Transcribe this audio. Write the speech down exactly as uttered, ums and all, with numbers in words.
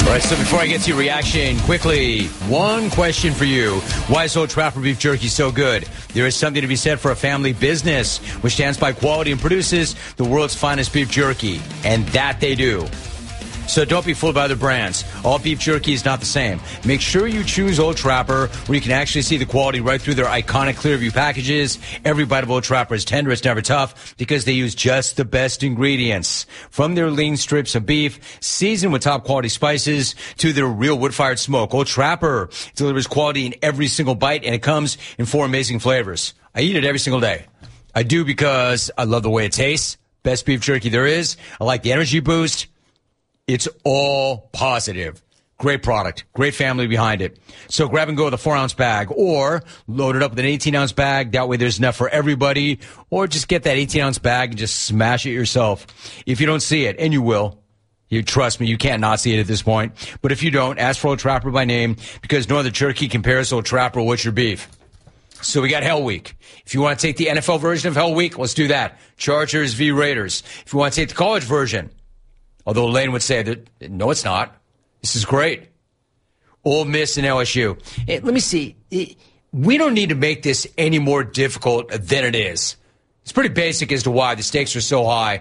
All right, so before I get to your reaction, quickly, one question for you. Why is Old Trapper beef jerky so good? There is something to be said for a family business which stands by quality and produces the world's finest beef jerky. And that they do. So don't be fooled by other brands. All beef jerky is not the same. Make sure you choose Old Trapper, where you can actually see the quality right through their iconic Clearview packages. Every bite of Old Trapper is tender, it's never tough, because they use just the best ingredients. From their lean strips of beef, seasoned with top quality spices, to their real wood-fired smoke. Old Trapper delivers quality in every single bite, and it comes in four amazing flavors. I eat it every single day. I do because I love the way it tastes. Best beef jerky there is. I like the energy boost. It's all positive. Great product. Great family behind it. So grab and go with a four-ounce bag, or load it up with an eighteen-ounce bag. That way there's enough for everybody. Or just get that eighteen-ounce bag and just smash it yourself. If you don't see it, and you will, you trust me, you can't not see it at this point. But if you don't, ask for Old Trapper by name, because no other jerky compares to Old Trapper with your beef. So we got Hell Week. If you want to take the N F L version of Hell Week, let's do that. Chargers v. Raiders. If you want to take the college version, although Lane would say that, no, it's not. This is great. Ole Miss and L S U. Hey, let me see. We don't need to make this any more difficult than it is. It's pretty basic as to why the stakes are so high.